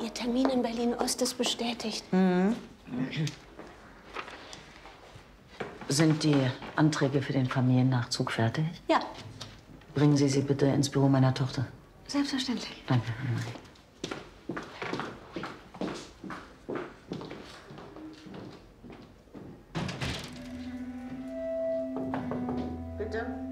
Ihr Termin in Berlin-Ost ist bestätigt. Sind die Anträge für den Familiennachzug fertig? Ja, Bringen Sie sie bitte ins Büro meiner Tochter. selbstverständlich. Danke. Bitte?